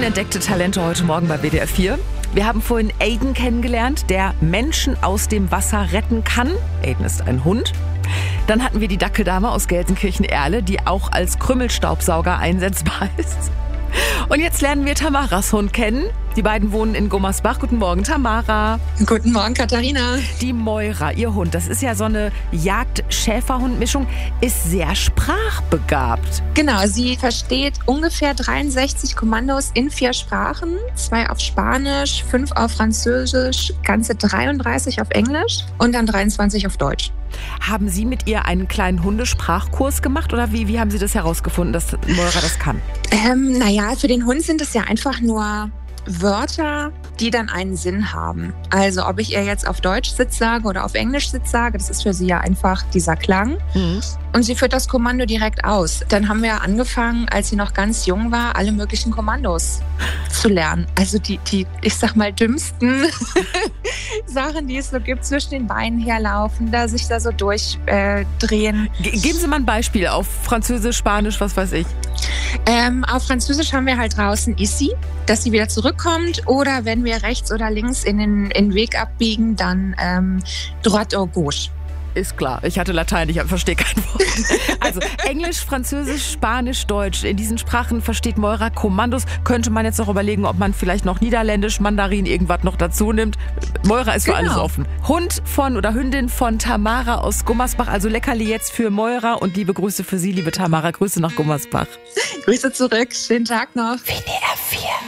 Unentdeckte Talente heute Morgen bei WDR 4. Wir haben vorhin Aiden kennengelernt, der Menschen aus dem Wasser retten kann. Aiden ist ein Hund. Dann hatten wir die Dackeldame aus Gelsenkirchen-Erle, die auch als Krümelstaubsauger einsetzbar ist. Und jetzt lernen wir Tamaras Hund kennen. Die beiden wohnen in Gummersbach. Guten Morgen, Tamara. Guten Morgen, Katharina. Die Moira, ihr Hund, das ist ja so eine Jagd-Schäferhund-Mischung, ist sehr sprachbegabt. Genau, sie versteht ungefähr 63 Kommandos in 4 Sprachen. 2 auf Spanisch, 5 auf Französisch, ganze 33 auf Englisch und dann 23 auf Deutsch. Haben Sie mit ihr einen kleinen Hundesprachkurs gemacht oder wie haben Sie das herausgefunden, dass Moira das kann? Für den Hund sind es ja einfach nur Wörter, die dann einen Sinn haben. Also ob ich ihr jetzt auf Deutsch Sitz sage oder auf Englisch Sitz sage, das ist für sie ja einfach dieser Klang. Und sie führt das Kommando direkt aus. Dann haben wir angefangen, als sie noch ganz jung war, alle möglichen Kommandos zu lernen. Also die ich sag mal, dümmsten Sachen, die es so gibt, zwischen den Beinen herlaufen, da sich da so durchdrehen. Geben Sie mal ein Beispiel auf Französisch, Spanisch, was weiß ich. Auf Französisch haben wir halt draußen ici, dass sie wieder zurückkommt. Oder wenn wir rechts oder links in den Weg abbiegen, dann droite ou gauche. Ist klar, ich hatte Latein, ich verstehe kein Wort. Also Englisch, Französisch, Spanisch, Deutsch. In diesen Sprachen versteht Moira Kommandos. Könnte man jetzt noch überlegen, ob man vielleicht noch Niederländisch, Mandarin, irgendwas noch dazu nimmt. Moira ist für alles offen. Hund von oder Hündin von Tamara aus Gummersbach. Also Leckerli jetzt für Moira und liebe Grüße für Sie, liebe Tamara. Grüße nach Gummersbach. Grüße zurück, schönen Tag noch. WDR 4.